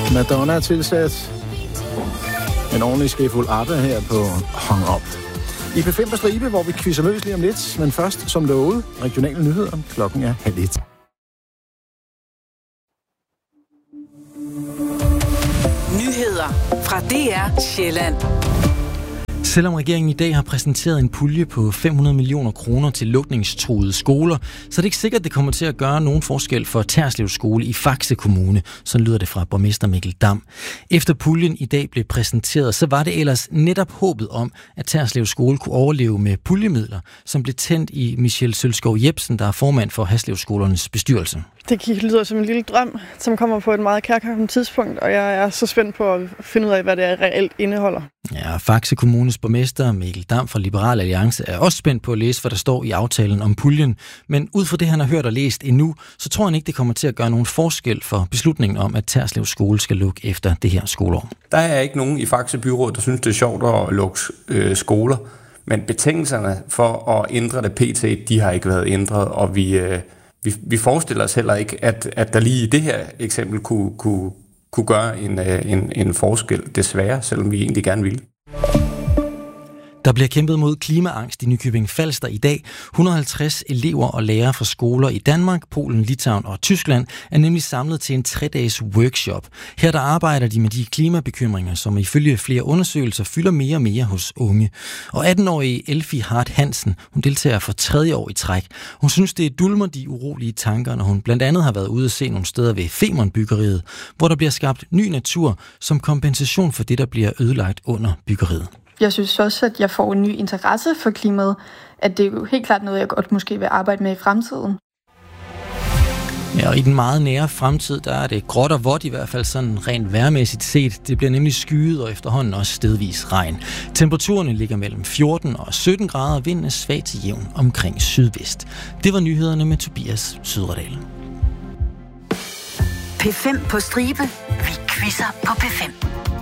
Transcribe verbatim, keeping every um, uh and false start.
Madonna er tilsat en ordentlig skefuld ABBA her på Hung Up. I P fem på stribe, hvor vi quizzer løs lige om lidt, men først, som lovet, regionale nyheder. Klokken er halv et. Nyheder fra D R Sjælland. Selvom regeringen i dag har præsenteret en pulje på fem hundrede millioner kroner til lukningstruede skoler, så er det ikke sikkert, at det kommer til at gøre nogen forskel for Terslev Skole i Faxe Kommune. Sådan lyder det fra borgmester Mikkel Dam. Efter puljen i dag blev præsenteret, så var det ellers netop håbet om, at Terslev Skole kunne overleve med puljemidler, som blev tændt i Michelle Sølskov Jebsen, der er formand for Haslev-skolernes bestyrelse. Det lyder som en lille drøm, som kommer på et meget kærkomment tidspunkt, og jeg er så spændt på at finde ud af, hvad det reelt indeholder. Ja, Faxe Kommunes borgmester Mikkel Dam fra Liberal Alliance er også spændt på at læse, hvad der står i aftalen om puljen. Men ud fra det, han har hørt og læst endnu, så tror han ikke, det kommer til at gøre nogen forskel for beslutningen om, at Terslev Skole skal lukke efter det her skoleår. Der er ikke nogen i Faxe Byråd, der synes, det er sjovt at lukke øh, skoler, men betingelserne for at ændre det pt., de har ikke været ændret, og vi... Øh, Vi, vi forestiller os heller ikke, at, at der lige i det her eksempel kunne, kunne, kunne gøre en, en, en forskel, desværre, selvom vi egentlig gerne ville. Der bliver kæmpet mod klimaangst i Nykøbing Falster i dag. et hundrede og halvtreds elever og lærere fra skoler i Danmark, Polen, Litauen og Tyskland er nemlig samlet til en tre-dages workshop. Her der arbejder de med de klimabekymringer, som ifølge flere undersøgelser fylder mere og mere hos unge. Og atten-årige Elfie Hart Hansen, hun deltager for tredje år i træk. Hun synes, det dulmer de urolige tanker, når hun blandt andet har været ude at se nogle steder ved Femern-byggeriet, hvor der bliver skabt ny natur som kompensation for det, der bliver ødelagt under byggeriet. Jeg synes også, at jeg får en ny interesse for klimaet, at det er jo helt klart noget, jeg godt måske vil arbejde med i fremtiden. Ja, og i den meget nære fremtid, der er det gråt og vådt, i hvert fald sådan rent vejrmæssigt set. Det bliver nemlig skyet og efterhånden også stedvis regn. Temperaturerne ligger mellem fjorten og sytten grader, og vinden er svag til jævn omkring sydvest. Det var nyhederne med Tobias Sydredal. P fem på stribe. Vi quizzer på P fem.